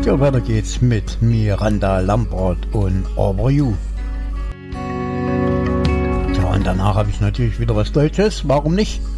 Ja, weiter geht's mit Miranda Lambert und Over You. Ja, und danach habe ich natürlich wieder was Deutsches, warum nicht?